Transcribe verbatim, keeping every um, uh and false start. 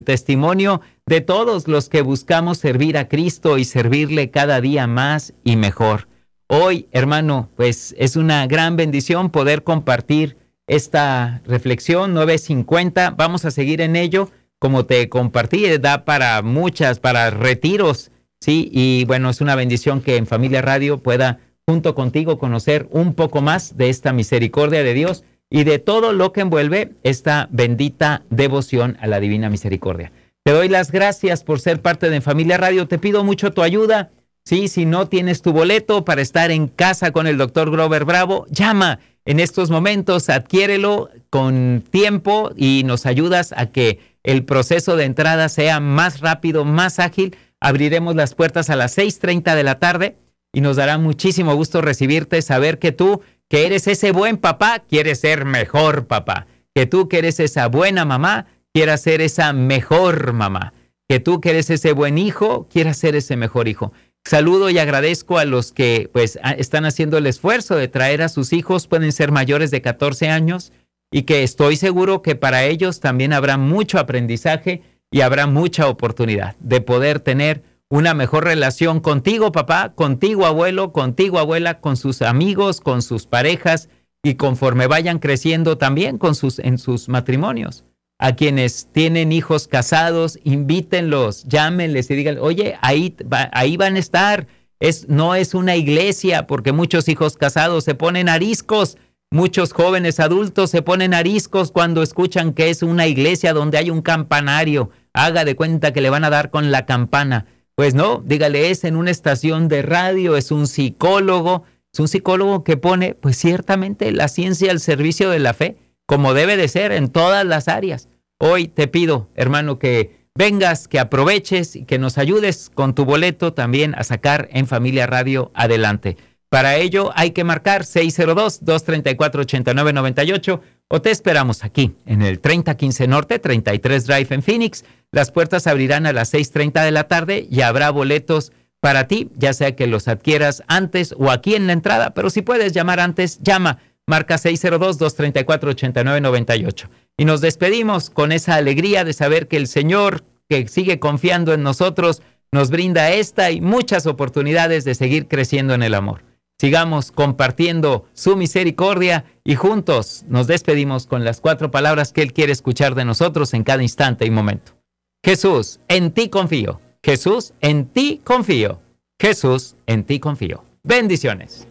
testimonio de todos los que buscamos servir a Cristo y servirle cada día más y mejor. Hoy, hermano, pues es una gran bendición poder compartir esta reflexión nueve cincuenta. Vamos a seguir en ello, como te compartí, da para muchas, para retiros, sí, y bueno, es una bendición que en Familia Radio pueda junto contigo conocer un poco más de esta misericordia de Dios y de todo lo que envuelve esta bendita devoción a la divina misericordia. Te doy las gracias por ser parte de Familia Radio. Te pido mucho tu ayuda. Sí, si no tienes tu boleto para estar en casa con el doctor Grover Bravo, llama en estos momentos, adquiérelo con tiempo y nos ayudas a que el proceso de entrada sea más rápido, más ágil. Abriremos las puertas a las seis treinta de la tarde y nos dará muchísimo gusto recibirte, saber que tú, que eres ese buen papá, quieres ser mejor papá. Que tú, que eres esa buena mamá, quieras ser esa mejor mamá. Que tú, que eres ese buen hijo, quieras ser ese mejor hijo. Saludo y agradezco a los que pues están haciendo el esfuerzo de traer a sus hijos, pueden ser mayores de catorce años, y que estoy seguro que para ellos también habrá mucho aprendizaje y habrá mucha oportunidad de poder tener una mejor relación contigo, papá, contigo, abuelo, contigo, abuela, con sus amigos, con sus parejas y conforme vayan creciendo también con sus, en sus matrimonios. A quienes tienen hijos casados, invítenlos, llámenles y digan, oye, ahí, va, ahí van a estar. Es, no es una iglesia, porque muchos hijos casados se ponen ariscos. Muchos jóvenes adultos se ponen ariscos cuando escuchan que es una iglesia donde hay un campanario. Haga de cuenta que le van a dar con la campana. Pues no, dígale, es en una estación de radio, es un psicólogo. Es un psicólogo que pone, pues ciertamente, la ciencia al servicio de la fe, como debe de ser en todas las áreas. Hoy te pido, hermano, que vengas, que aproveches y que nos ayudes con tu boleto también a sacar en Familia Radio adelante. Para ello hay que marcar seis cero dos, dos tres cuatro, ocho nueve nueve ocho o te esperamos aquí en el treinta quince Norte, treinta y tres Drive en Phoenix. Las puertas abrirán a las seis treinta de la tarde y habrá boletos para ti, ya sea que los adquieras antes o aquí en la entrada, pero si puedes llamar antes, llama. Marca seis cero dos, dos tres cuatro, ocho nueve nueve ocho. Y nos despedimos con esa alegría de saber que el Señor, que sigue confiando en nosotros, nos brinda esta y muchas oportunidades de seguir creciendo en el amor. Sigamos compartiendo su misericordia y juntos nos despedimos con las cuatro palabras que Él quiere escuchar de nosotros en cada instante y momento. Jesús, en ti confío. Jesús, en ti confío. Jesús, en ti confío. Bendiciones.